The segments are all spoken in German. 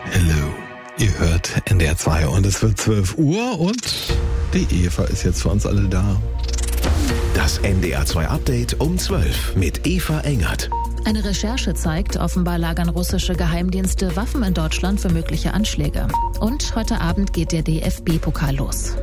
Hello, ihr hört NDR 2 und es wird 12 Uhr und die Eva ist jetzt für uns alle da. Das NDR 2 Update um 12 mit Eva Engert. Eine Recherche zeigt, offenbar lagern russische Geheimdienste Waffen in Deutschland für mögliche Anschläge. Und heute Abend geht der DFB-Pokal los.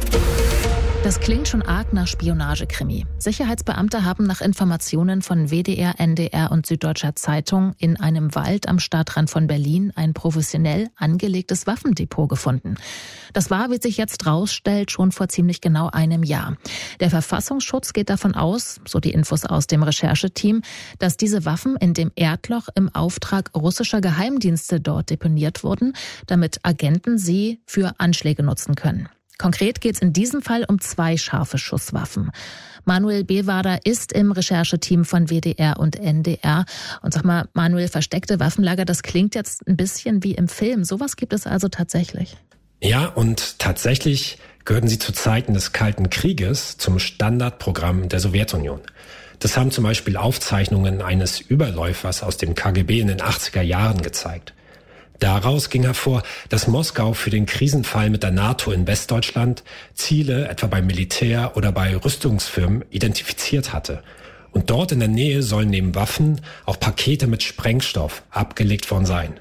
Das klingt schon arg nach Spionagekrimi. Sicherheitsbeamte haben nach Informationen von WDR, NDR und Süddeutscher Zeitung in einem Wald am Stadtrand von Berlin ein professionell angelegtes Waffendepot gefunden. Das war, wie sich jetzt rausstellt, schon vor ziemlich genau einem Jahr. Der Verfassungsschutz geht davon aus, so die Infos aus dem Rechercheteam, dass diese Waffen in dem Erdloch im Auftrag russischer Geheimdienste dort deponiert wurden, damit Agenten sie für Anschläge nutzen können. Konkret geht es in diesem Fall um 2 scharfe Schusswaffen. Manuel Bewader ist im Rechercheteam von WDR und NDR. Und sag mal, Manuel, versteckte Waffenlager, das klingt jetzt ein bisschen wie im Film. Sowas gibt es also tatsächlich? Ja, und tatsächlich gehörten sie zu Zeiten des Kalten Krieges zum Standardprogramm der Sowjetunion. Das haben zum Beispiel Aufzeichnungen eines Überläufers aus dem KGB in den 80er Jahren gezeigt. Daraus ging hervor, dass Moskau für den Krisenfall mit der NATO in Westdeutschland Ziele etwa beim Militär oder bei Rüstungsfirmen identifiziert hatte. Und dort in der Nähe sollen neben Waffen auch Pakete mit Sprengstoff abgelegt worden sein.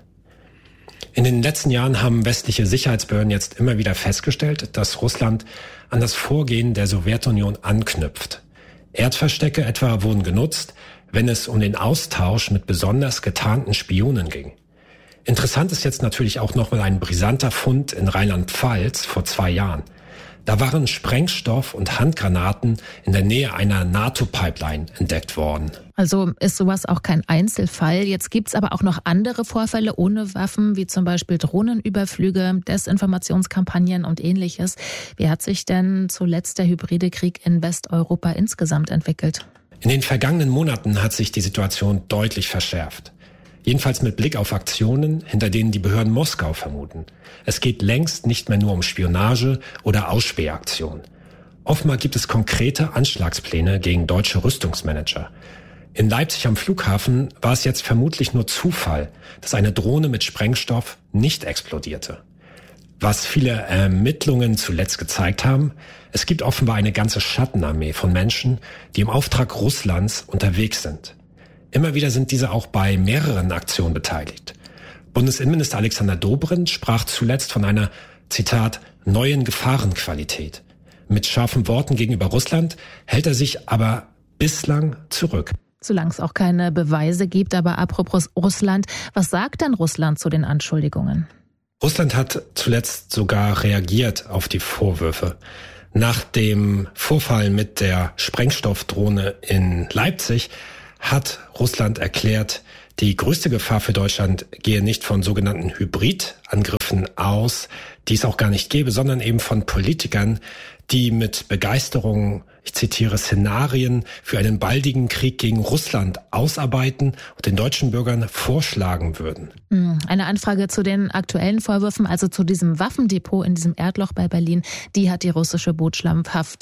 In den letzten Jahren haben westliche Sicherheitsbehörden jetzt immer wieder festgestellt, dass Russland an das Vorgehen der Sowjetunion anknüpft. Erdverstecke etwa wurden genutzt, wenn es um den Austausch mit besonders getarnten Spionen ging. Interessant ist jetzt natürlich auch nochmal ein brisanter Fund in Rheinland-Pfalz vor 2 Jahren. Da waren Sprengstoff und Handgranaten in der Nähe einer NATO-Pipeline entdeckt worden. Also ist sowas auch kein Einzelfall. Jetzt gibt's aber auch noch andere Vorfälle ohne Waffen, wie zum Beispiel Drohnenüberflüge, Desinformationskampagnen und Ähnliches. Wie hat sich denn zuletzt der hybride Krieg in Westeuropa insgesamt entwickelt? In den vergangenen Monaten hat sich die Situation deutlich verschärft. Jedenfalls mit Blick auf Aktionen, hinter denen die Behörden Moskau vermuten. Es geht längst nicht mehr nur um Spionage oder Ausspähaktionen. Offenbar gibt es konkrete Anschlagspläne gegen deutsche Rüstungsmanager. In Leipzig am Flughafen war es jetzt vermutlich nur Zufall, dass eine Drohne mit Sprengstoff nicht explodierte. Was viele Ermittlungen zuletzt gezeigt haben, es gibt offenbar eine ganze Schattenarmee von Menschen, die im Auftrag Russlands unterwegs sind. Immer wieder sind diese auch bei mehreren Aktionen beteiligt. Bundesinnenminister Alexander Dobrindt sprach zuletzt von einer, Zitat, neuen Gefahrenqualität. Mit scharfen Worten gegenüber Russland hält er sich aber bislang zurück. Solange es auch keine Beweise gibt, aber apropos Russland, was sagt denn Russland zu den Anschuldigungen? Russland hat zuletzt sogar reagiert auf die Vorwürfe. Nach dem Vorfall mit der Sprengstoffdrohne in Leipzig hat Russland erklärt, die größte Gefahr für Deutschland gehe nicht von sogenannten Hybridangriffen aus, die es auch gar nicht gäbe, sondern eben von Politikern, die mit Begeisterung, ich zitiere, Szenarien für einen baldigen Krieg gegen Russland ausarbeiten und den deutschen Bürgern vorschlagen würden. Eine Anfrage zu den aktuellen Vorwürfen, also zu diesem Waffendepot in diesem Erdloch bei Berlin, die hat die russische Botschaft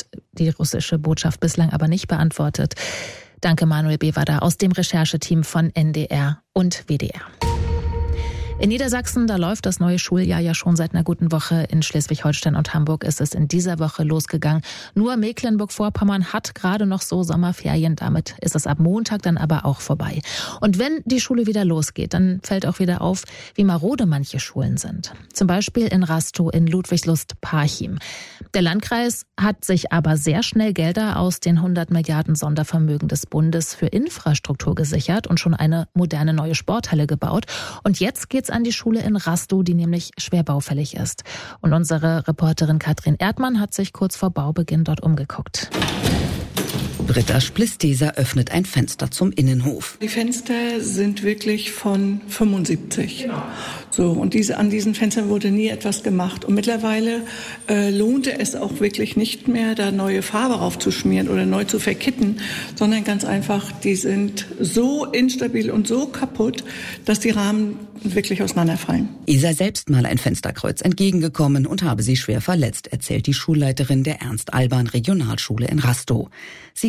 bislang aber nicht beantwortet. Danke Manuel Bewader aus dem Rechercheteam von NDR und WDR. In Niedersachsen, da läuft das neue Schuljahr ja schon seit einer guten Woche. In Schleswig-Holstein und Hamburg ist es in dieser Woche losgegangen. Nur Mecklenburg-Vorpommern hat gerade noch so Sommerferien. Damit ist es ab Montag dann aber auch vorbei. Und wenn die Schule wieder losgeht, dann fällt auch wieder auf, wie marode manche Schulen sind. Zum Beispiel in Rastow, in Ludwigslust-Parchim. Der Landkreis hat sich aber sehr schnell Gelder aus den 100 Milliarden Sondervermögen des Bundes für Infrastruktur gesichert und schon eine moderne neue Sporthalle gebaut. Und jetzt geht's an die Schule in Rastow, die nämlich schwer baufällig ist. Und unsere Reporterin Katrin Erdmann hat sich kurz vor Baubeginn dort umgeguckt. Britta Splisteser öffnet ein Fenster zum Innenhof. Die Fenster sind wirklich von 75. Genau. So, und an diesen Fenstern wurde nie etwas gemacht. Und mittlerweile lohnte es auch wirklich nicht mehr, da neue Farbe raufzuschmieren oder neu zu verkitten, sondern ganz einfach, die sind so instabil und so kaputt, dass die Rahmen wirklich auseinanderfallen. Ihr sei selbst mal ein Fensterkreuz entgegengekommen und habe sie schwer verletzt, erzählt die Schulleiterin der Ernst-Alban-Regionalschule in Rastow. Sie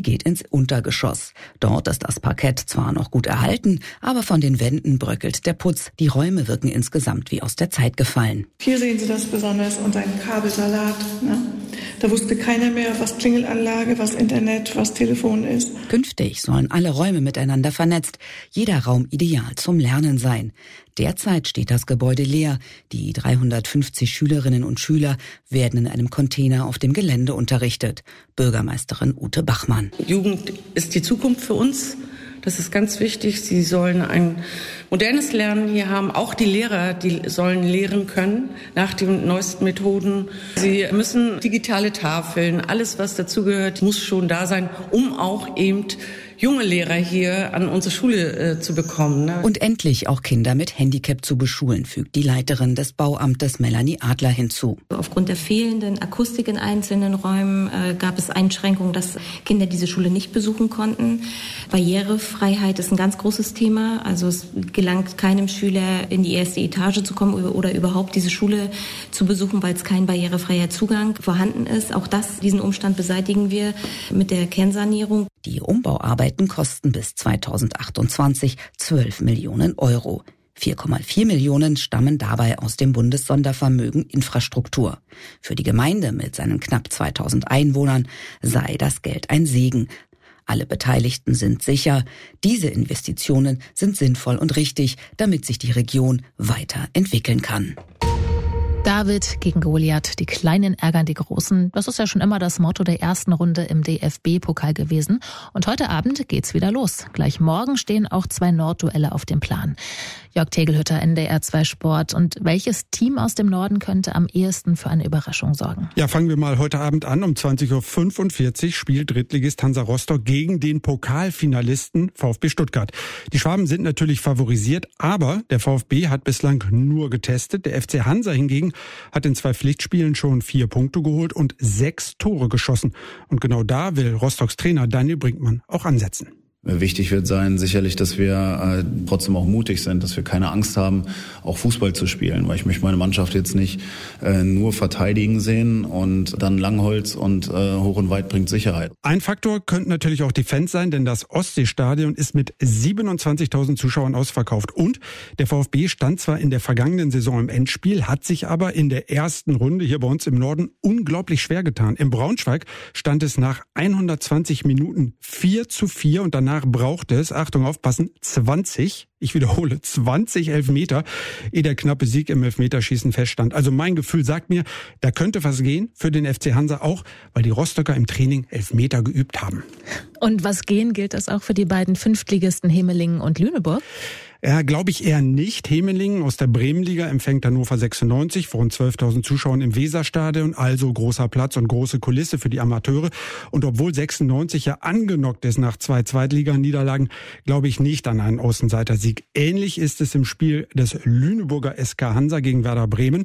geht ins Untergeschoss. Dort ist das Parkett zwar noch gut erhalten, aber von den Wänden bröckelt der Putz. Die Räume wirken insgesamt wie aus der Zeit gefallen. Hier sehen Sie das besonders und ein Kabelsalat. Ne? Da wusste keiner mehr, was Klingelanlage, was Internet, was Telefon ist. Künftig sollen alle Räume miteinander vernetzt, jeder Raum ideal zum Lernen sein. Derzeit steht das Gebäude leer. Die 350 Schülerinnen und Schüler werden in einem Container auf dem Gelände unterrichtet. Bürgermeisterin Ute Bachmann. Jugend ist die Zukunft für uns. Das ist ganz wichtig. Sie sollen ein modernes Lernen hier haben. Auch die Lehrer, die sollen lehren können nach den neuesten Methoden. Sie müssen digitale Tafeln, alles was dazugehört, muss schon da sein, um auch eben junge Lehrer hier an unsere Schule zu bekommen. Ne? Und endlich auch Kinder mit Handicap zu beschulen, fügt die Leiterin des Bauamtes Melanie Adler hinzu. Aufgrund der fehlenden Akustik in einzelnen Räumen gab es Einschränkungen, dass Kinder diese Schule nicht besuchen konnten. Barrierefreiheit ist ein ganz großes Thema. Also es gelangt keinem Schüler in die erste Etage zu kommen oder überhaupt diese Schule zu besuchen, weil es kein barrierefreier Zugang vorhanden ist. Auch diesen Umstand beseitigen wir mit der Kernsanierung. Die Umbauarbeiten kosten bis 2028 12 Millionen Euro. 4,4 Millionen stammen dabei aus dem Bundessondervermögen Infrastruktur. Für die Gemeinde mit seinen knapp 2000 Einwohnern sei das Geld ein Segen. Alle Beteiligten sind sicher, diese Investitionen sind sinnvoll und richtig, damit sich die Region weiterentwickeln kann. David gegen Goliath, die Kleinen ärgern die Großen. Das ist ja schon immer das Motto der ersten Runde im DFB-Pokal gewesen. Und heute Abend geht's wieder los. Gleich morgen stehen auch 2 Nordduelle auf dem Plan. Jörg Tegelhütter, NDR 2 Sport. Und welches Team aus dem Norden könnte am ehesten für eine Überraschung sorgen? Ja, fangen wir mal heute Abend an. Um 20.45 Uhr spielt Drittligist Hansa Rostock gegen den Pokalfinalisten VfB Stuttgart. Die Schwaben sind natürlich favorisiert, aber der VfB hat bislang nur getestet. Der FC Hansa hingegen hat in 2 Pflichtspielen schon 4 Punkte geholt und 6 Tore geschossen. Und genau da will Rostocks Trainer Daniel Brinkmann auch ansetzen. Wichtig wird sein sicherlich, dass wir trotzdem auch mutig sind, dass wir keine Angst haben, auch Fußball zu spielen. Weil ich möchte meine Mannschaft jetzt nicht nur verteidigen sehen und dann Langholz und hoch und weit bringt Sicherheit. Ein Faktor könnten natürlich auch die Fans sein, denn das Ostseestadion ist mit 27.000 Zuschauern ausverkauft. Und der VfB stand zwar in der vergangenen Saison im Endspiel, hat sich aber in der ersten Runde hier bei uns im Norden unglaublich schwer getan. In Braunschweig stand es nach 120 Minuten 4:4 und danach brauchte es, Achtung, aufpassen, 20 Elfmeter, ehe der knappe Sieg im Elfmeterschießen feststand. Also mein Gefühl sagt mir, da könnte was gehen für den FC Hansa auch, weil die Rostocker im Training Elfmeter geübt haben. Und was gehen, gilt das auch für die beiden Fünftligisten Hemelingen und Lüneburg? Ja, glaube ich eher nicht. Hemelingen aus der Bremenliga empfängt Hannover 96 vor rund 12.000 Zuschauern im Weserstadion, also großer Platz und große Kulisse für die Amateure. Und obwohl 96 ja angenockt ist nach 2 Zweitliganiederlagen, glaube ich nicht an einen Außenseitersieg. Ähnlich ist es im Spiel des Lüneburger SK Hansa gegen Werder Bremen.